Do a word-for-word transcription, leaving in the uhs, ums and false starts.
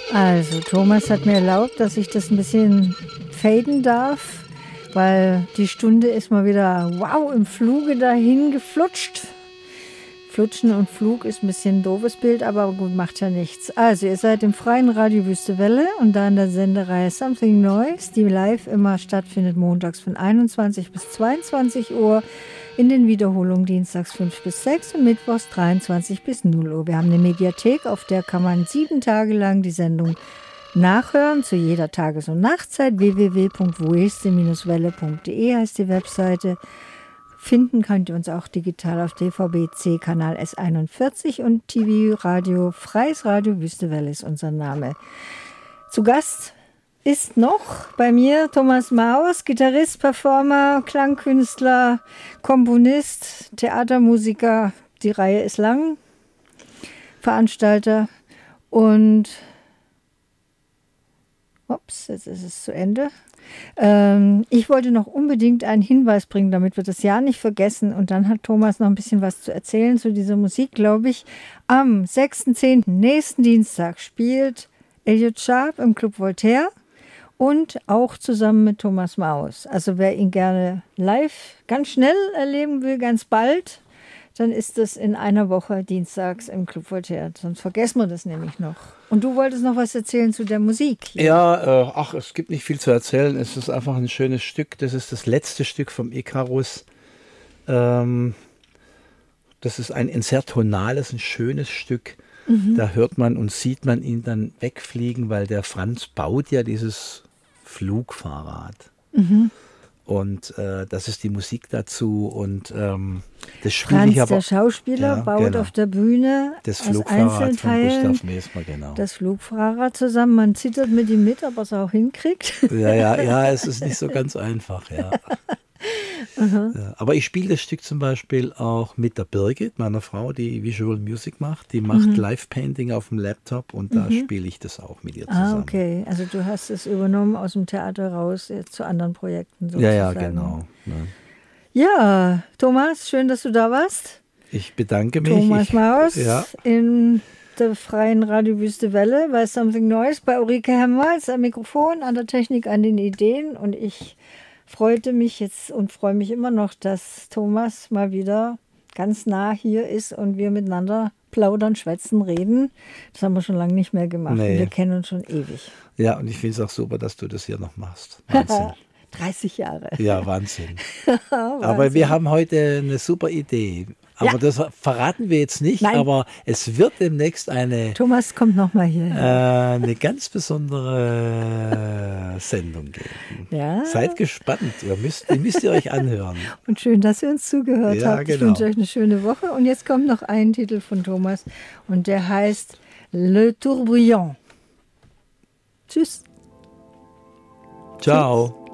Also, Thomas hat mir erlaubt, dass ich das ein bisschen faden darf, weil die Stunde ist mal wieder, wow, im Fluge dahin geflutscht. Flutschen und Flug ist ein bisschen ein doofes Bild, aber gut, macht ja nichts. Also, ihr seid im freien Radio Wüste Welle und da in der Sendereihe Something Noise, die live immer stattfindet, montags von einundzwanzig bis zweiundzwanzig Uhr, in den Wiederholungen dienstags fünf bis sechs und mittwochs dreiundzwanzig bis null Uhr. Wir haben eine Mediathek, auf der kann man sieben Tage lang die Sendung nachhören, zu jeder Tages- und Nachtzeit. w w w punkt weste welle punkt de heißt die Webseite. Finden könnt ihr uns auch digital auf D V B C Kanal S einundvierzig und T V-Radio, Freies Radio Wüste Welle ist unser Name. Zu Gast ist noch bei mir Thomas Maus, Gitarrist, Performer, Klangkünstler, Komponist, Theatermusiker. Die Reihe ist lang. Veranstalter und ups, jetzt ist es zu Ende. Ähm, ich wollte noch unbedingt einen Hinweis bringen, damit wir das ja nicht vergessen. Und dann hat Thomas noch ein bisschen was zu erzählen zu dieser Musik, glaube ich. Am sechsten zehnten, nächsten Dienstag, spielt Elliot Sharp im Club Voltaire und auch zusammen mit Thomas Maus. Also wer ihn gerne live ganz schnell erleben will, ganz bald, dann ist das in einer Woche dienstags im Club Voltaire. Sonst vergessen wir das nämlich noch. Und du wolltest noch was erzählen zu der Musik hier. Ja, äh, ach, es gibt nicht viel zu erzählen. Es ist einfach ein schönes Stück. Das ist das letzte Stück vom Icarus. Ähm, das ist ein, ein sehr tonales, ein schönes Stück. Mhm. Da hört man und sieht man ihn dann wegfliegen, weil der Franz baut ja dieses Flugfahrrad. Mhm. Und äh, das ist die Musik dazu. Und ähm, das spiele Franz, ich aber. Der Schauspieler, ja, baut genau. auf der Bühne das als Flugfahrrad Einzelteil von Gustav Mesmer, genau. das Flugfahrrad zusammen. Man zittert mit ihm mit, ob er es auch hinkriegt. Ja, ja, ja, es ist nicht so ganz einfach, ja. Ja, aber ich spiele das Stück zum Beispiel auch mit der Birgit, meiner Frau, die Visual Music macht. Die macht mhm. Live-Painting auf dem Laptop und mhm. da spiele ich das auch mit ihr zusammen. Ah, okay. Also du hast es übernommen aus dem Theater raus jetzt zu anderen Projekten sozusagen. Ja, ja, genau. Ne? Ja, Thomas, schön, dass du da warst. Ich bedanke mich. Thomas ich, Maus ja. in der freien Radio Wüste Welle bei Something Noise, bei Ulrike Hemmers am Mikrofon, an der Technik, an den Ideen. Und ich freute mich jetzt und freue mich immer noch, dass Thomas mal wieder ganz nah hier ist und wir miteinander plaudern, schwätzen, reden. Das haben wir schon lange nicht mehr gemacht. Nee. Und wir kennen uns schon ewig. Ja, und ich finde es auch super, dass du das hier noch machst. Wahnsinn. dreißig Jahre. Ja, Wahnsinn. Wahnsinn. Aber wir haben heute eine super Idee. Aber ja. das verraten wir jetzt nicht, Nein. aber es wird demnächst eine... Thomas kommt nochmal hier. Äh, eine ganz besondere Sendung geben. Ja. Seid gespannt, ihr müsst, die müsst ihr euch anhören. Und schön, dass ihr uns zugehört ja, habt. Genau. Ich wünsche euch eine schöne Woche. Und jetzt kommt noch ein Titel von Thomas und der heißt Le Tourbillon. Tschüss. Ciao. Tschüss.